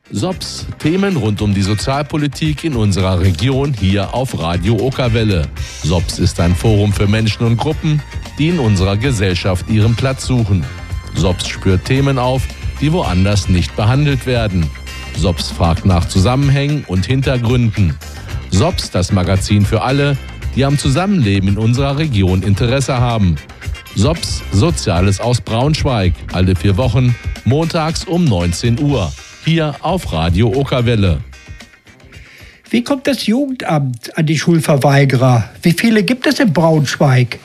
SOPS, Themen rund um die Sozialpolitik in unserer Region hier auf Radio Okerwelle. SOPS ist ein Forum für Menschen und Gruppen, die in unserer Gesellschaft ihren Platz suchen. SOPS spürt Themen auf, die woanders nicht behandelt werden. SOPS fragt nach Zusammenhängen und Hintergründen. SOPS, das Magazin für alle, die am Zusammenleben in unserer Region Interesse haben. SOPS, Soziales aus Braunschweig, alle 4 Wochen, montags um 19 Uhr. Hier auf Radio Okerwelle. Wie kommt das Jugendamt an die Schulverweigerer? Wie viele gibt es in Braunschweig?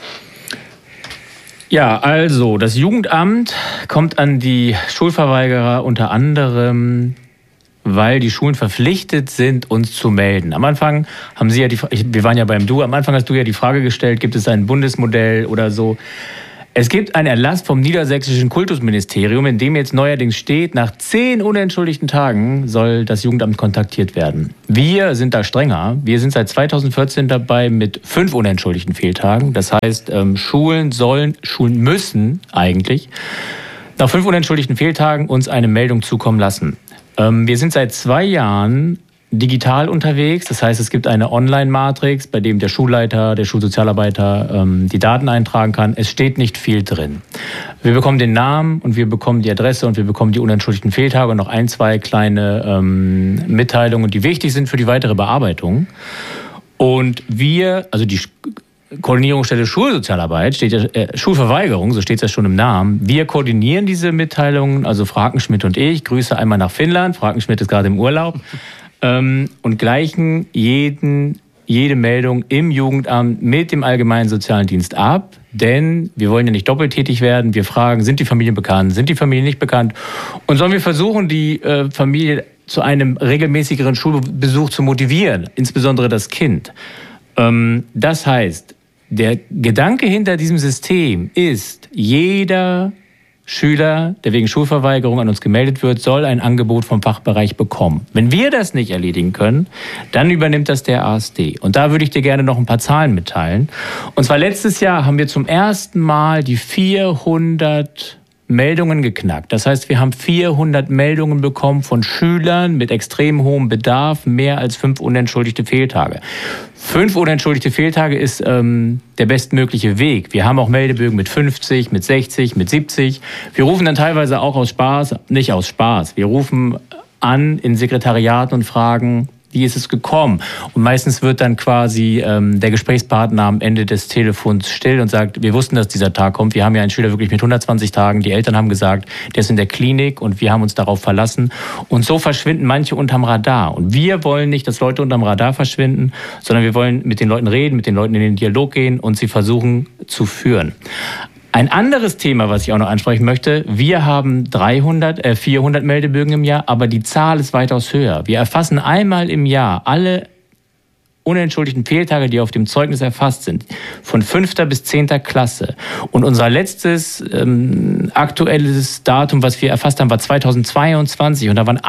Ja, also das Jugendamt kommt an die Schulverweigerer unter anderem, weil die Schulen verpflichtet sind, uns zu melden. Am Anfang haben Sie ja wir waren ja beim Du, am Anfang hast du ja die Frage gestellt, gibt es ein Bundesmodell oder so? Es gibt einen Erlass vom Niedersächsischen Kultusministerium, in dem jetzt neuerdings steht, nach 10 unentschuldigten Tagen soll das Jugendamt kontaktiert werden. Wir sind da strenger. Wir sind seit 2014 dabei mit 5 unentschuldigten Fehltagen. Das heißt, Schulen müssen eigentlich nach 5 unentschuldigten Fehltagen uns eine Meldung zukommen lassen. Wir sind seit 2 Jahren digital unterwegs. Das heißt, es gibt eine Online-Matrix, bei dem der Schulleiter, der Schulsozialarbeiter die Daten eintragen kann. Es steht nicht viel drin. Wir bekommen den Namen und wir bekommen die Adresse und wir bekommen die unentschuldigten Fehltage und noch 1, 2 kleine Mitteilungen, die wichtig sind für die weitere Bearbeitung. Und wir, also die Koordinierungsstelle Schulsozialarbeit, Schulverweigerung, so steht es ja schon im Namen. Wir koordinieren diese Mitteilungen, also Frau Hackenschmidt und ich. Grüße einmal nach Finnland. Frau Hackenschmidt ist gerade im Urlaub. Und gleichen jede Meldung im Jugendamt mit dem Allgemeinen Sozialen Dienst ab. Denn wir wollen ja nicht doppeltätig werden. Wir fragen, sind die Familien bekannt, sind die Familien nicht bekannt? Und sollen wir versuchen, die Familie zu einem regelmäßigeren Schulbesuch zu motivieren, insbesondere das Kind. Das heißt, der Gedanke hinter diesem System ist, jeder Schüler, der wegen Schulverweigerung an uns gemeldet wird, soll ein Angebot vom Fachbereich bekommen. Wenn wir das nicht erledigen können, dann übernimmt das der ASD. Und da würde ich dir gerne noch ein paar Zahlen mitteilen. Und zwar letztes Jahr haben wir zum ersten Mal die 400 Meldungen geknackt. Das heißt, wir haben 400 Meldungen bekommen von Schülern mit extrem hohem Bedarf, mehr als 5 unentschuldigte Fehltage. 5 unentschuldigte Fehltage ist der bestmögliche Weg. Wir haben auch Meldebögen mit 50, mit 60, mit 70. Wir rufen dann teilweise auch nicht aus Spaß. Wir rufen an in Sekretariaten und fragen, wie ist es gekommen? Und meistens wird dann quasi der Gesprächspartner am Ende des Telefons still und sagt, wir wussten, dass dieser Tag kommt. Wir haben ja einen Schüler wirklich mit 120 Tagen. Die Eltern haben gesagt, der ist in der Klinik und wir haben uns darauf verlassen. Und so verschwinden manche unterm Radar. Und wir wollen nicht, dass Leute unterm Radar verschwinden, sondern wir wollen mit den Leuten reden, mit den Leuten in den Dialog gehen und sie versuchen zu führen. Ein anderes Thema, was ich auch noch ansprechen möchte, wir haben 400 Meldebögen im Jahr, aber die Zahl ist weitaus höher. Wir erfassen einmal im Jahr alle unentschuldigten Fehltage, die auf dem Zeugnis erfasst sind, von 5. bis 10. Klasse. Und unser letztes aktuelles Datum, was wir erfasst haben, war 2022. Und da waren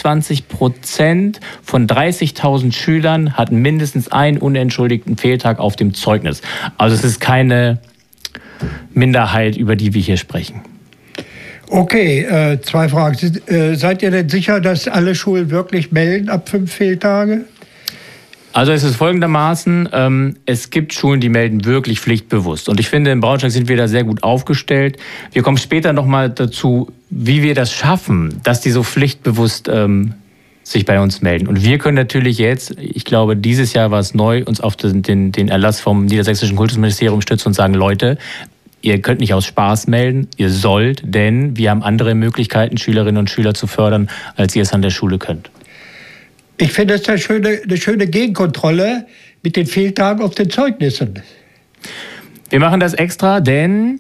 21% von 30.000 Schülern hatten mindestens einen unentschuldigten Fehltag auf dem Zeugnis. Also es ist keine Minderheit, über die wir hier sprechen. Okay, 2 Fragen. Seid ihr denn sicher, dass alle Schulen wirklich melden ab 5 Fehltage? Also es ist folgendermaßen, es gibt Schulen, die melden wirklich pflichtbewusst. Und ich finde, in Braunschweig sind wir da sehr gut aufgestellt. Wir kommen später nochmal dazu, wie wir das schaffen, dass die so pflichtbewusst sich bei uns melden. Und wir können natürlich jetzt, ich glaube, dieses Jahr war es neu, uns auf den Erlass vom Niedersächsischen Kultusministerium stützen und sagen, Leute, ihr könnt nicht aus Spaß melden, ihr sollt, denn wir haben andere Möglichkeiten, Schülerinnen und Schüler zu fördern, als ihr es an der Schule könnt. Ich finde das eine schöne Gegenkontrolle mit den Fehltagen auf den Zeugnissen. Wir machen das extra, denn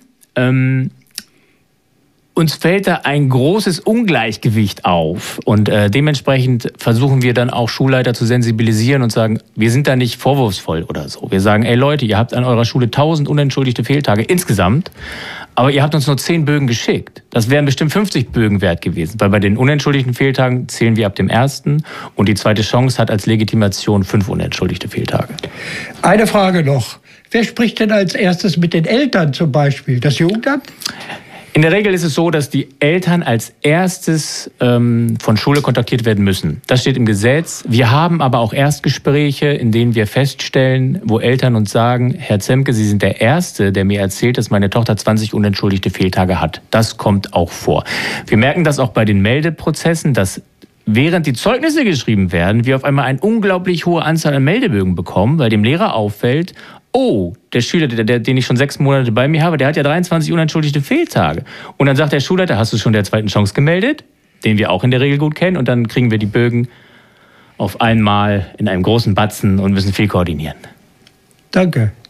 uns fällt da ein großes Ungleichgewicht auf und dementsprechend versuchen wir dann auch Schulleiter zu sensibilisieren und sagen, wir sind da nicht vorwurfsvoll oder so. Wir sagen, ey Leute, ihr habt an eurer Schule 1000 unentschuldigte Fehltage insgesamt, aber ihr habt uns nur 10 Bögen geschickt. Das wären bestimmt 50 Bögen wert gewesen, weil bei den unentschuldigten Fehltagen zählen wir ab dem 1. und die zweite Chance hat als Legitimation 5 unentschuldigte Fehltage. Eine Frage noch. Wer spricht denn als erstes mit den Eltern zum Beispiel? Das Jugendamt? In der Regel ist es so, dass die Eltern als erstes von Schule kontaktiert werden müssen. Das steht im Gesetz. Wir haben aber auch Erstgespräche, in denen wir feststellen, wo Eltern uns sagen, Herr Zemke, Sie sind der Erste, der mir erzählt, dass meine Tochter 20 unentschuldigte Fehltage hat. Das kommt auch vor. Wir merken das auch bei den Meldeprozessen, dass während die Zeugnisse geschrieben werden, wir auf einmal eine unglaublich hohe Anzahl an Meldebögen bekommen, weil dem Lehrer auffällt, oh, der Schüler, den ich schon 6 Monate bei mir habe, der hat ja 23 unentschuldigte Fehltage. Und dann sagt der Schulleiter, hast du schon der zweiten Chance gemeldet? Den wir auch in der Regel gut kennen. Und dann kriegen wir die Bögen auf einmal in einem großen Batzen und müssen viel koordinieren. Danke.